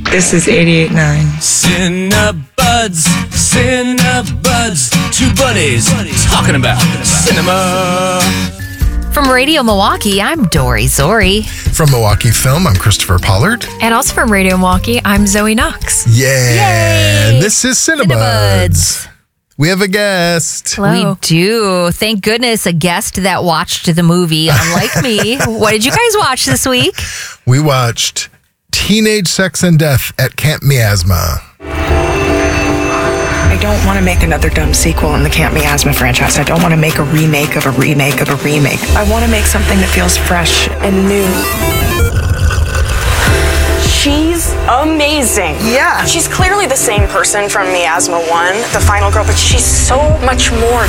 This is 88.9. Cinebuds, two buddies talking about cinema. From Radio Milwaukee, I'm Dory Zori. From Milwaukee Film, I'm Christopher Pollard. And also from Radio Milwaukee, I'm Zoe Knox. Yeah. And this is Cinebuds. We have a guest. Hello. We do. Thank goodness, a guest that watched the movie, unlike me. What did you guys watch this week? We watched Teenage Sex and Death at Camp Miasma. I don't want to make another dumb sequel in the Camp Miasma franchise. I don't want to make a remake of a remake of a remake. I want to make something that feels fresh and new. She's amazing. Yeah. She's clearly the same person from Miasma 1, the final girl, but she's so much more.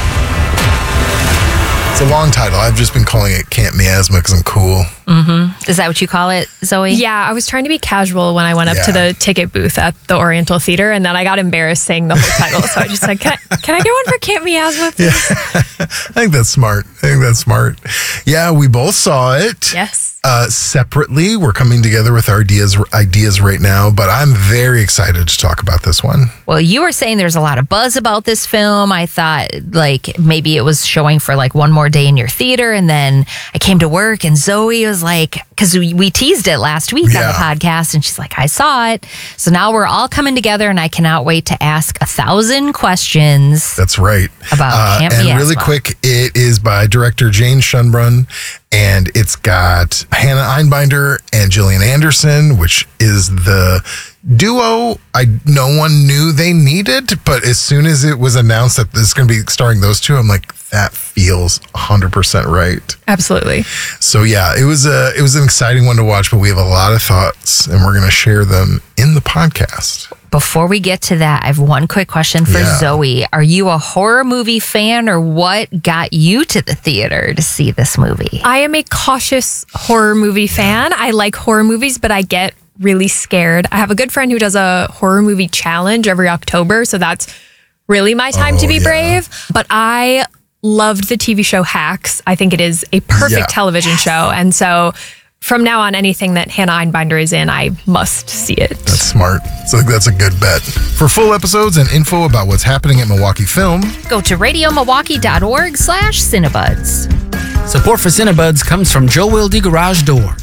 It's a long title. I've just been calling it Camp Miasma because I'm cool. Mm-hmm. Is that what you call it, Zoe? Yeah, I was trying to be casual when I went up to the ticket booth at the Oriental Theater, and then I got embarrassed saying the whole title. So I just said, can I get one for Camp Miasma, please? Yeah. I think that's smart. Yeah, we both saw it. Yes. Separately. We're coming together with our ideas right now, but I'm very excited to talk about this one. Well, you were saying there's a lot of buzz about this film. I thought like maybe it was showing for like one more day in your theater, and then I came to work and Zoe was like, because we teased it last week on the podcast, and she's like, I saw it. So now we're all coming together, and I cannot wait to ask 1,000 questions. That's right. About Camp Miasma. And really quick, it is by director Jane Schunbrunn, and it's got Hannah Einbinder and Gillian Anderson, which is the duo no one knew they needed, but as soon as it was announced that this is going to be starring those two, I'm like, that feels 100% right. Absolutely. So yeah, it was an exciting one to watch, but we have a lot of thoughts, and we're going to share them in the podcast. Before we get to that, I have one quick question for Zoe. Are you a horror movie fan, or what got you to the theater to see this movie? I am a cautious horror movie fan. I like horror movies, but I get really scared. I have a good friend who does a horror movie challenge every October, so that's really my time to be brave. But I loved the TV show Hacks. I think it is a perfect television show. And so from now on, anything that Hannah Einbinder is in, I must see it. That's smart. So I think that's a good bet. For full episodes and info about what's happening at Milwaukee Film, go to radiomilwaukee.org/Cinebuds. Support for Cinebuds comes from Joe Wilde Garage Door.